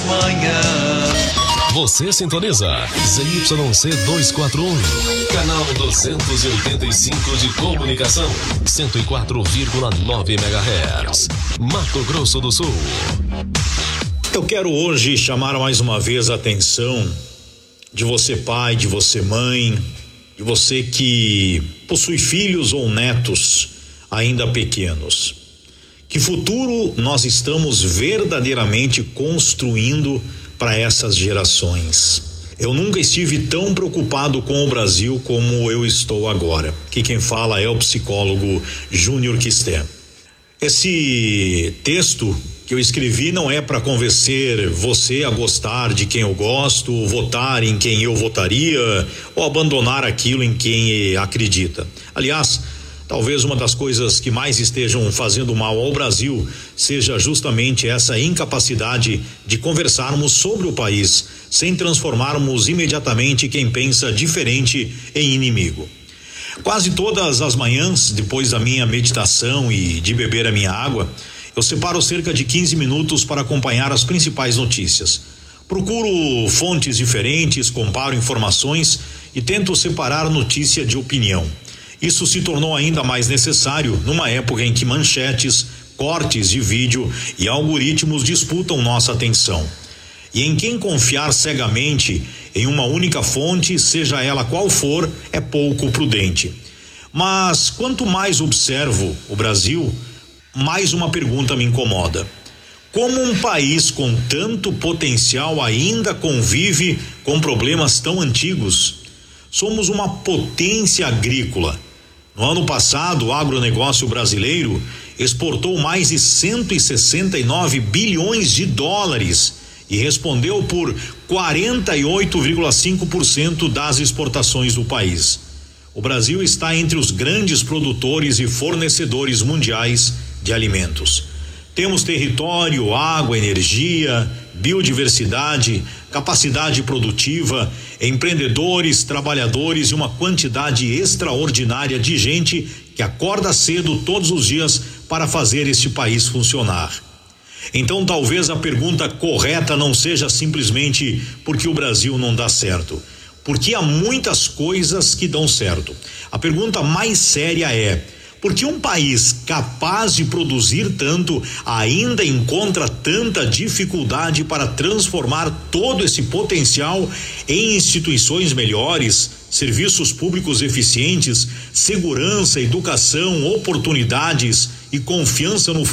manhãs. Você sintoniza ZYC 241, canal 285 de comunicação, 104,9 MHz, Mato Grosso do Sul. Eu quero hoje chamar mais uma vez a atenção de você pai, de você mãe, de você que possui filhos ou netos ainda pequenos. Que futuro nós estamos verdadeiramente construindo para essas gerações? Eu nunca estive tão preocupado com o Brasil como eu estou agora. Que quem fala é o psicólogo Júnior Quisté. Esse texto que eu escrevi não é para convencer você a gostar de quem eu gosto, votar em quem eu votaria ou abandonar aquilo em quem acredita. Aliás, talvez uma das coisas que mais estejam fazendo mal ao Brasil seja justamente essa incapacidade de conversarmos sobre o país, sem transformarmos imediatamente quem pensa diferente em inimigo. Quase todas as manhãs, depois da minha meditação e de beber a minha água, eu separo cerca de 15 minutos para acompanhar as principais notícias. Procuro fontes diferentes, comparo informações e tento separar notícia de opinião. Isso se tornou ainda mais necessário numa época em que manchetes, cortes de vídeo e algoritmos disputam nossa atenção. E em quem confiar cegamente em uma única fonte, seja ela qual for, é pouco prudente. Mas quanto mais observo o Brasil, mais uma pergunta me incomoda. Como um país com tanto potencial ainda convive com problemas tão antigos? Somos uma potência agrícola. No ano passado, o agronegócio brasileiro exportou mais de 169 bilhões de dólares e respondeu por 48,5% das exportações do país. O Brasil está entre os grandes produtores e fornecedores mundiais de alimentos. Temos território, água, energia, biodiversidade, capacidade produtiva, empreendedores, trabalhadores e uma quantidade extraordinária de gente que acorda cedo todos os dias para fazer este país funcionar. Então, talvez a pergunta correta não seja simplesmente porque o Brasil não dá certo, porque há muitas coisas que dão certo. A pergunta mais séria é: por que um país capaz de produzir tanto ainda encontra tanta dificuldade para transformar todo esse potencial em instituições melhores, serviços públicos eficientes, segurança, educação, oportunidades e confiança no